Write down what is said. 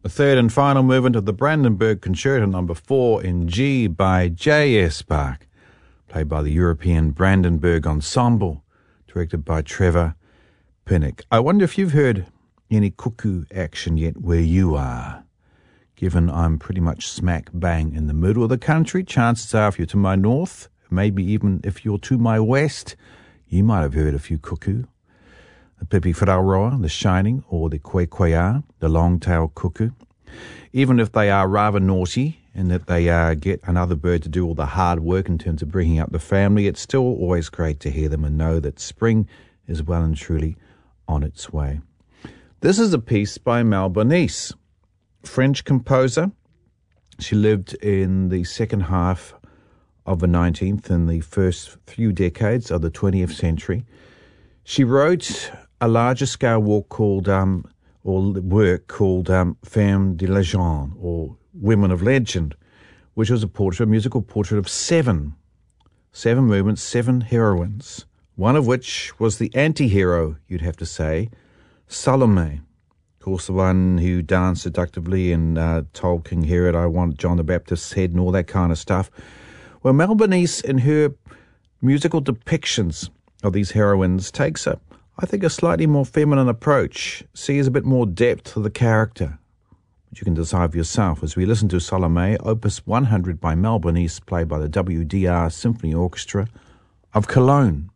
The third and final movement of the Brandenburg Concerto No. 4 in G by J.S. Bach, played by the European Brandenburg Ensemble, directed by Trevor Pinnock. I wonder if you've heard any cuckoo action yet where you are. Given I'm pretty much smack bang in the middle of the country, chances are if you're to my north, maybe even if you're to my west, you might have heard a few cuckoo. The Pippi-Wharaoroa, the shining, or the Quequea, the long-tailed cuckoo. Even if they are rather naughty and that they get another bird to do all the hard work in terms of bringing up the family, it's still always great to hear them and know that spring is well and truly on its way. This is a piece by Mel Bernice, French composer. She lived in the second half of the 19th and the first few decades of the 20th century. She wrote a larger scale work called Femmes de Legende, or Women of Legend, which was a musical portrait of seven movements, 7 heroines, one of which was the anti-hero, you'd have to say, Salome. Of course, the one who danced seductively and told King Herod, I want John the Baptist's head and all that kind of stuff. Well, Mel Bernice, in her musical depictions of these heroines, takes a slightly more feminine approach, sees a bit more depth to the character, which you can decide for yourself as we listen to Salome, Opus 100 by Mel Bernice, played by the WDR Symphony Orchestra of Cologne.